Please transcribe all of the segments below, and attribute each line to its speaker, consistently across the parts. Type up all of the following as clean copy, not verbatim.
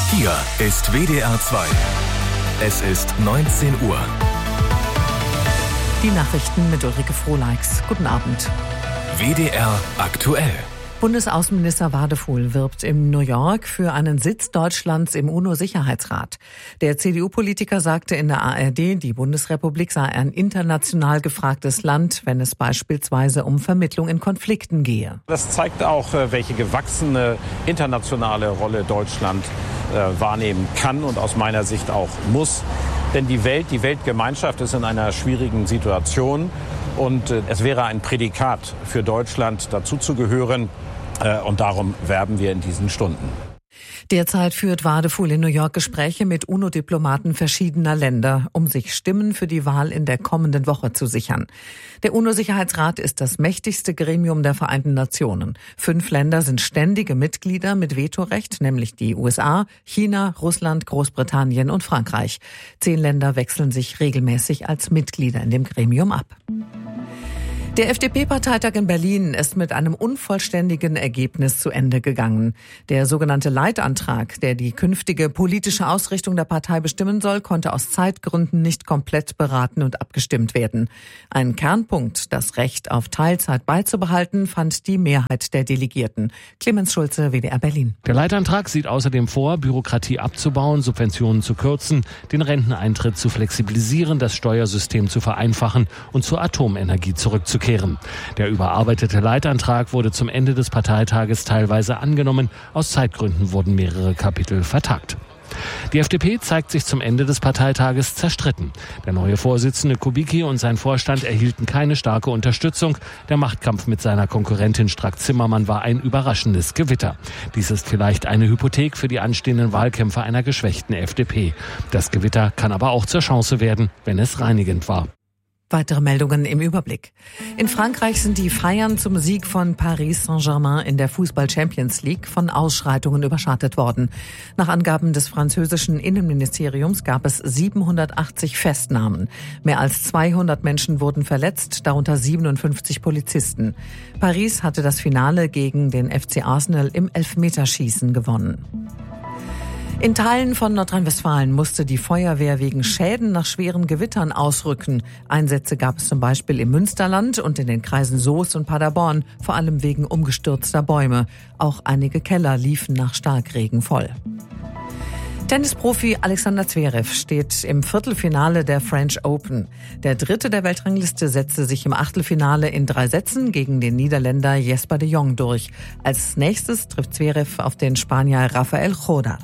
Speaker 1: Hier ist WDR 2. Es ist 19 Uhr.
Speaker 2: Die Nachrichten mit Ulrike Frohleix. Guten Abend.
Speaker 1: WDR aktuell.
Speaker 2: Bundesaußenminister Wadefuhl wirbt in New York für einen Sitz Deutschlands im UNO-Sicherheitsrat. Der CDU-Politiker sagte in der ARD, die Bundesrepublik sei ein international gefragtes Land, wenn es beispielsweise um Vermittlung in Konflikten gehe.
Speaker 3: Das zeigt auch, welche gewachsene internationale Rolle Deutschland wahrnehmen kann und aus meiner Sicht auch muss. Denn die Weltgemeinschaft ist in einer schwierigen Situation und es wäre ein Prädikat für Deutschland, dazuzugehören. Und darum werben wir in diesen Stunden.
Speaker 2: Derzeit führt Wadefuhl in New York Gespräche mit UNO-Diplomaten verschiedener Länder, um sich Stimmen für die Wahl in der kommenden Woche zu sichern. Der UNO-Sicherheitsrat ist das mächtigste Gremium der Vereinten Nationen. 5 Länder sind ständige Mitglieder mit Vetorecht, nämlich die USA, China, Russland, Großbritannien und Frankreich. 10 Länder wechseln sich regelmäßig als Mitglieder in dem Gremium ab. Der FDP-Parteitag in Berlin ist mit einem unvollständigen Ergebnis zu Ende gegangen. Der sogenannte Leitantrag, der die künftige politische Ausrichtung der Partei bestimmen soll, konnte aus Zeitgründen nicht komplett beraten und abgestimmt werden. Ein Kernpunkt, das Recht auf Teilzeit beizubehalten, fand die Mehrheit der Delegierten. Clemens Schulze, WDR Berlin.
Speaker 4: Der Leitantrag sieht außerdem vor, Bürokratie abzubauen, Subventionen zu kürzen, den Renteneintritt zu flexibilisieren, das Steuersystem zu vereinfachen und zur Atomenergie zurückzukehren. Der überarbeitete Leitantrag wurde zum Ende des Parteitages teilweise angenommen. Aus Zeitgründen wurden mehrere Kapitel vertagt. Die FDP zeigt sich zum Ende des Parteitages zerstritten. Der neue Vorsitzende Kubicki und sein Vorstand erhielten keine starke Unterstützung. Der Machtkampf mit seiner Konkurrentin Strack-Zimmermann war ein überraschendes Gewitter. Dies ist vielleicht eine Hypothek für die anstehenden Wahlkämpfe einer geschwächten FDP. Das Gewitter kann aber auch zur Chance werden, wenn es reinigend war.
Speaker 2: Weitere Meldungen im Überblick. In Frankreich sind die Feiern zum Sieg von Paris Saint-Germain in der Fußball-Champions League von Ausschreitungen überschattet worden. Nach Angaben des französischen Innenministeriums gab es 780 Festnahmen. Mehr als 200 Menschen wurden verletzt, darunter 57 Polizisten. Paris hatte das Finale gegen den FC Arsenal im Elfmeterschießen gewonnen. In Teilen von Nordrhein-Westfalen musste die Feuerwehr wegen Schäden nach schweren Gewittern ausrücken. Einsätze gab es zum Beispiel im Münsterland und in den Kreisen Soest und Paderborn, vor allem wegen umgestürzter Bäume. Auch einige Keller liefen nach Starkregen voll. Tennisprofi Alexander Zverev steht im Viertelfinale der French Open. Der Dritte der Weltrangliste setzte sich im Achtelfinale in 3 Sätzen gegen den Niederländer Jesper de Jong durch. Als nächstes trifft Zverev auf den Spanier Rafael Jodar.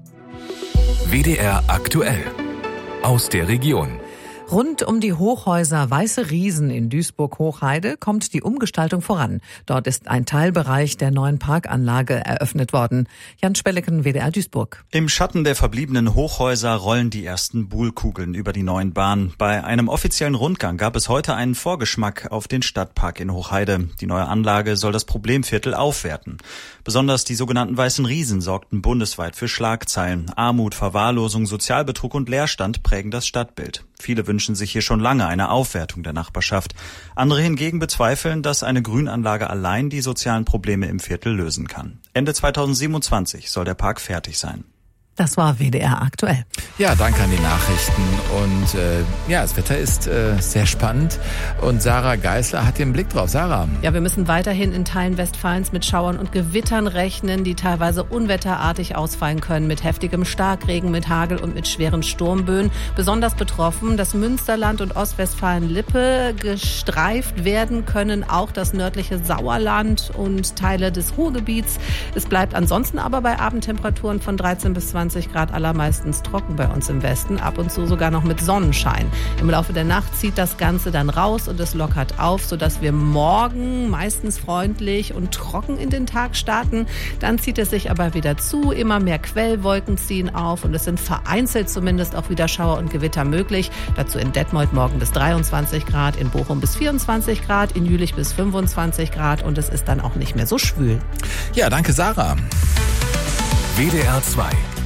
Speaker 1: WDR aktuell. Aus der Region.
Speaker 2: Rund um die Hochhäuser Weiße Riesen in Duisburg-Hochheide kommt die Umgestaltung voran. Dort ist ein Teilbereich der neuen Parkanlage eröffnet worden. Jan Spelleken, WDR Duisburg.
Speaker 5: Im Schatten der verbliebenen Hochhäuser rollen die ersten Buhlkugeln über die neuen Bahnen. Bei einem offiziellen Rundgang gab es heute einen Vorgeschmack auf den Stadtpark in Hochheide. Die neue Anlage soll das Problemviertel aufwerten. Besonders die sogenannten Weißen Riesen sorgten bundesweit für Schlagzeilen. Armut, Verwahrlosung, Sozialbetrug und Leerstand prägen das Stadtbild. Viele wünschen sich hier schon lange eine Aufwertung der Nachbarschaft. Andere hingegen bezweifeln, dass eine Grünanlage allein die sozialen Probleme im Viertel lösen kann. Ende 2027 soll der Park fertig sein.
Speaker 2: Das war WDR aktuell.
Speaker 6: Ja, danke an die Nachrichten. Und das Wetter ist sehr spannend. Und Sarah Geisler hat den Blick drauf. Sarah.
Speaker 7: Ja, wir müssen weiterhin in Teilen Westfalens mit Schauern und Gewittern rechnen, die teilweise unwetterartig ausfallen können. Mit heftigem Starkregen, mit Hagel und mit schweren Sturmböen. Besonders betroffen das Münsterland und Ostwestfalen-Lippe. Gestreift werden können auch das nördliche Sauerland und Teile des Ruhrgebiets. Es bleibt ansonsten aber bei Abendtemperaturen von 13 bis 20 Grad, allermeistens trocken bei uns im Westen, ab und zu sogar noch mit Sonnenschein. Im Laufe der Nacht zieht das Ganze dann raus und es lockert auf, sodass wir morgen meistens freundlich und trocken in den Tag starten. Dann zieht es sich aber wieder zu, immer mehr Quellwolken ziehen auf und es sind vereinzelt zumindest auch wieder Schauer und Gewitter möglich. Dazu in Detmold morgen bis 23 Grad, in Bochum bis 24 Grad, in Jülich bis 25 Grad und es ist dann auch nicht mehr so schwül.
Speaker 6: Ja, danke Sarah.
Speaker 1: WDR 2.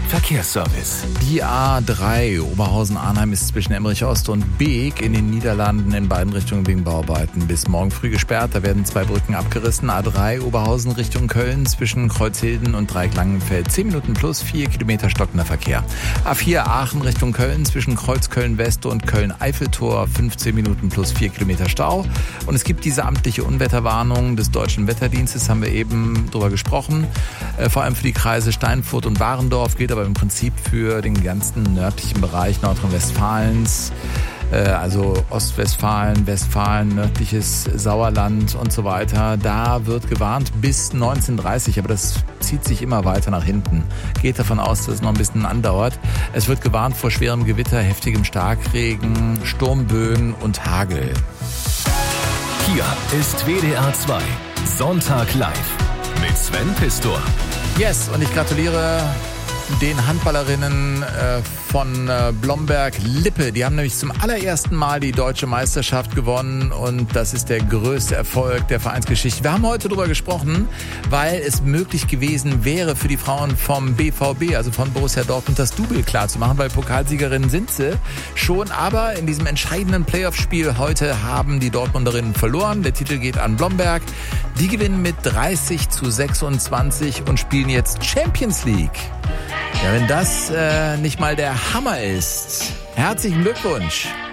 Speaker 1: Verkehrsservice.
Speaker 6: Die A3 Oberhausen-Arnheim ist zwischen Emmerich Ost und Beek in den Niederlanden in beiden Richtungen wegen Bauarbeiten bis morgen früh gesperrt. Da werden 2 Brücken abgerissen. A3 Oberhausen Richtung Köln zwischen Kreuzhilden und Dreieck-Langenfeld 10 Minuten plus 4 Kilometer stockender Verkehr. A4 Aachen Richtung Köln zwischen Kreuz Köln-West und Köln-Eiffeltor 15 Minuten plus 4 Kilometer Stau. Und es gibt diese amtliche Unwetterwarnung des Deutschen Wetterdienstes, haben wir eben drüber gesprochen. Vor allem für die Kreise Steinfurt und Warendorf, gilt aber im Prinzip für den ganzen nördlichen Bereich Nordrhein-Westfalens, also Ostwestfalen, Westfalen, nördliches Sauerland und so weiter. Da wird gewarnt bis 19:30, aber das zieht sich immer weiter nach hinten. Geht davon aus, dass es noch ein bisschen andauert. Es wird gewarnt vor schwerem Gewitter, heftigem Starkregen, Sturmböen und Hagel.
Speaker 1: Hier ist WDR 2 Sonntag live mit Sven Pistor.
Speaker 6: Yes, und ich gratuliere den Handballerinnen von Blomberg-Lippe. Die haben nämlich zum allerersten Mal die deutsche Meisterschaft gewonnen und das ist der größte Erfolg der Vereinsgeschichte. Wir haben heute darüber gesprochen, weil es möglich gewesen wäre für die Frauen vom BVB, also von Borussia Dortmund, das Double klar zu machen, weil Pokalsiegerinnen sind sie schon. Aber in diesem entscheidenden Playoff-Spiel heute haben die Dortmunderinnen verloren. Der Titel geht an Blomberg. Die gewinnen mit 30:26 und spielen jetzt Champions League. Ja, wenn das nicht mal der Hammer ist. Herzlichen Glückwunsch.